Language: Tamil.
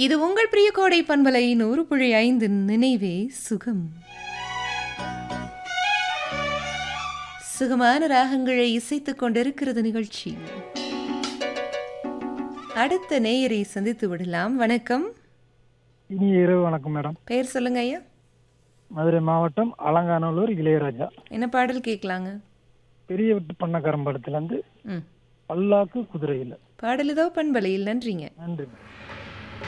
இது உங்கள் பிரிய கோடை பண்பலை 100.5 நினைவே சுகம். சுகமான ராகங்களை இசைத்துக் கொண்டிருக்கிறது நிகழ்ச்சி. அடுத்த நேயரை சந்தித்து விடலாம். வணக்கம். இனிய இரவு வணக்கம் மேடம். பெயர் சொல்லுங்க ஐயா. மதுரை மாவட்டம் அலங்காநல்லூர் இளையராஜா. என்ன பாடல் கேட்கலாங்க? பெரிய விட்டு பண்ணக்காரம்படத்துல இருந்து ம் பல்லாக்கு குதிரையில். பாடல் இதோ பண்பலையில். நன்றிங்க. நன்றி.